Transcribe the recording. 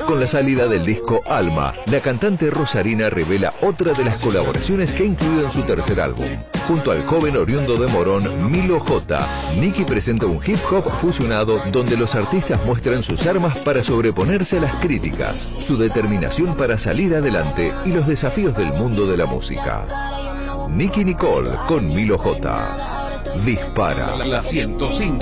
Con la salida del disco Alma, la cantante rosarina revela otra de las colaboraciones que ha incluido en su tercer álbum. Junto al joven oriundo de Morón, Milo J, Nicky presenta un hip hop fusionado donde los artistas muestran sus armas para sobreponerse a las críticas, su determinación para salir adelante y los desafíos del mundo de la música. Nicky Nicole con Milo J. Dispara. La 105.